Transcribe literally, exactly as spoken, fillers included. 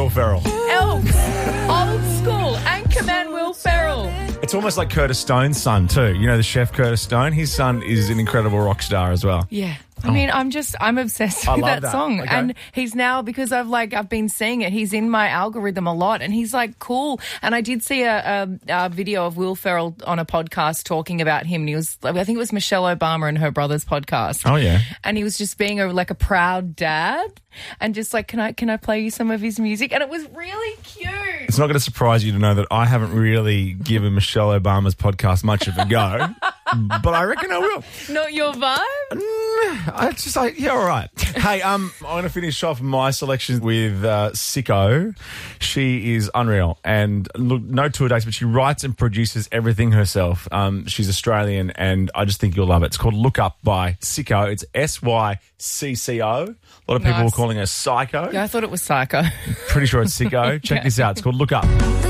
Will Ferrell. Elves. Old school. Anchorman Will Ferrell. It's almost like Curtis Stone's son too. You know the chef Curtis Stone? His son is an incredible rock star as well. Yeah. I mean, I'm just, I'm obsessed I with love that, that. song. Okay. And he's now, because I've like, I've been seeing it, he's in my algorithm a lot and he's like cool. And I did see a, a, a video of Will Ferrell on a podcast talking about him. And he was, I think it was Michelle Obama and her brother's podcast. Oh, yeah. And he was just being a, like a proud dad and just like, can I, can I play you some of his music? And it was really cute. It's not going to surprise you to know that I haven't really given Michelle Obama's podcast much of a go, but I reckon I will. Not your vibe? I just like, yeah, all right. Hey, um, I'm going to finish off my selection with uh, Sicko. She is unreal. And look, no tour dates, but she writes and produces everything herself. Um, she's Australian, and I just think you'll love it. It's called Look Up by Sicko. It's S Y C C O. A lot of people Nice. were calling her Psycho. Yeah, I thought it was Psycho. Pretty sure it's Sicko. Check this out. It's called Look Up.